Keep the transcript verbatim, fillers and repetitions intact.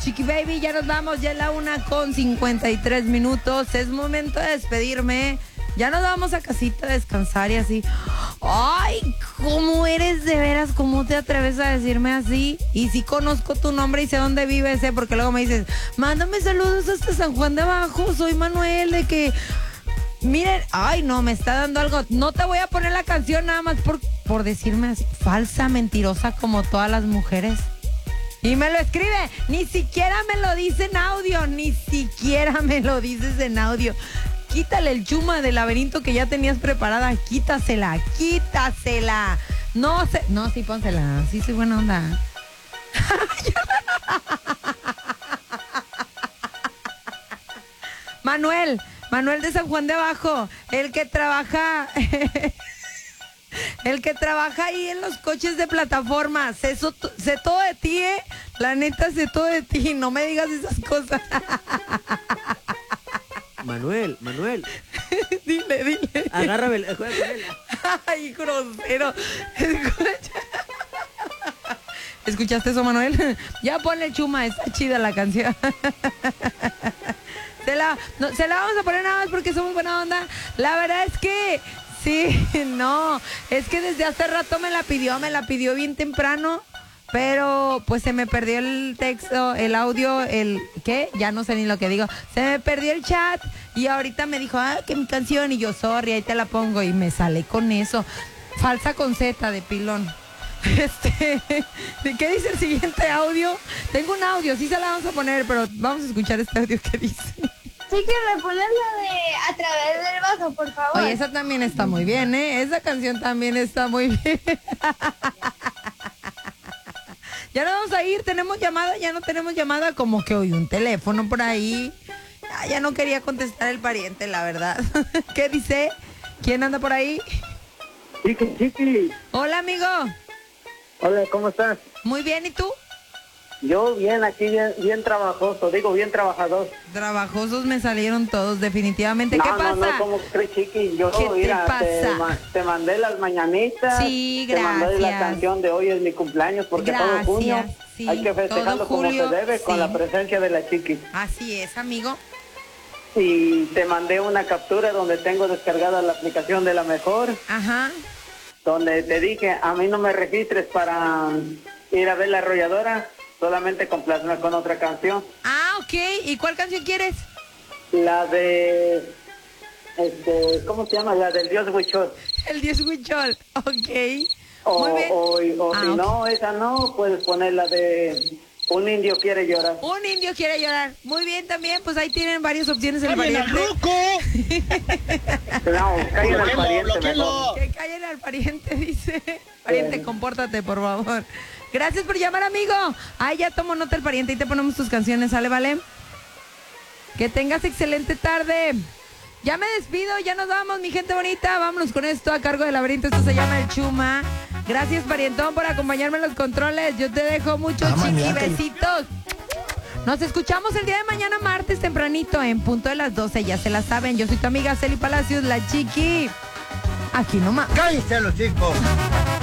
Chiqui Baby, ya nos vamos, ya es la una con cincuenta y tres minutos. Es momento de despedirme. Ya nos vamos a casita a descansar y así. Ay, ¿cómo eres de veras? ¿Cómo te atreves a decirme así? Y sí conozco tu nombre y sé dónde vives, ¿eh? Porque luego me dices, mándame saludos hasta San Juan de Abajo. Soy Manuel, de que... Miren, ay, no, me está dando algo. No te voy a poner la canción nada más por, por decirme así. Falsa, mentirosa como todas las mujeres. Y me lo escribe, ni siquiera me lo dice en audio, ni siquiera me lo dices en audio. Quítale el chuma del laberinto que ya tenías preparada, quítasela, quítasela. No sé, no, sí, pónsela, sí soy buena onda. Manuel, Manuel de San Juan de Abajo, el que trabaja... El que trabaja ahí en los coches de plataforma. Sé, so, sé todo de ti, ¿eh? La neta, sé todo de ti. No me digas esas cosas. Manuel, Manuel. Dile, dile. Agárrame, juega con él. Ay, grosero. ¿Escuchaste eso, Manuel? Ya ponle chuma, está chida la canción. Se la, no, se la vamos a poner nada más porque somos buena onda. La verdad es que... Sí, no, es que desde hace rato me la pidió, me la pidió bien temprano, pero pues se me perdió el texto, el audio, el, ¿qué? Ya no sé ni lo que digo, se me perdió el chat y ahorita me dijo, ah, que mi canción, y yo, sorry, ahí te la pongo, y me sale con eso, falsa con Z de pilón. Este, ¿qué dice el siguiente audio? Tengo un audio, sí se la vamos a poner, pero vamos a escuchar este audio que dice. Sí, que me pones la de A Través del Vaso, por favor. Oye, esa también está muy bien, ¿eh? Esa canción también está muy bien. Ya no vamos a ir, tenemos llamada, ya no tenemos llamada, como que oí un teléfono por ahí. Ya, ya no quería contestar el pariente, la verdad. ¿Qué dice? ¿Quién anda por ahí? Chiqui, Chiqui. Hola, amigo. Hola, ¿cómo estás? Muy bien, ¿y tú? Yo bien, aquí bien, bien trabajoso, digo bien trabajador. Trabajosos me salieron todos, definitivamente. No, ¿Qué pasa? No, no, ¿cómo crees, Chiqui? Yo, ¿Qué te mira, pasa? Te, ma- te mandé las mañanitas. Sí, Te mandé la gracias. canción de hoy es mi cumpleaños, porque todo Gracias, junio sí, hay que festejarlo todo como julio, se debe, con sí. la presencia de la Chiqui. Así es, amigo. Y te mandé una captura donde tengo descargada la aplicación de La Mejor, Ajá. donde te dije, a mí no me registres para ir a ver La Arrolladora, solamente complazme con otra canción. Ah, ok. ¿Y cuál canción quieres? La de, este, ¿cómo se llama? La del Dios Huichol. El diez Huichol. Ok. O, Muy bien. o, o Ah, si ok. no, esa no, puedes poner la de Un Indio Quiere Llorar. Un indio quiere llorar. Muy bien también, pues ahí tienen varias opciones el ¡Cambien al pariente. ruco! No, callen al Bloquéalo, pariente bloquéalo. mejor. Que callen al pariente, dice. Pariente, Sí. compórtate, por favor. Gracias por llamar, amigo. Ay, ya tomo nota el pariente y te ponemos tus canciones, ¿sale, vale? Que tengas excelente tarde. Ya me despido, ya nos vamos, mi gente bonita. Vámonos con esto a cargo del laberinto. Esto se llama El Chuma. Gracias, parientón, por acompañarme en los controles. Yo te dejo muchos Ah, chiqui maniácalo. besitos. Nos escuchamos el día de mañana, martes, tempranito, en punto de las doce. Ya se la saben. Yo soy tu amiga Celi Palacios, la Chiqui. Aquí nomás. ¡Cállese los chicos!